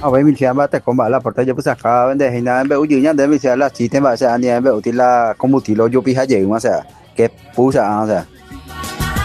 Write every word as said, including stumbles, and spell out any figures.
a ver mi sea va te comba la porta yo pues acá vende hina be uyu nya de mi sea la chi te va sea ni be utila como utilo yo pija je o sea que pusa o sea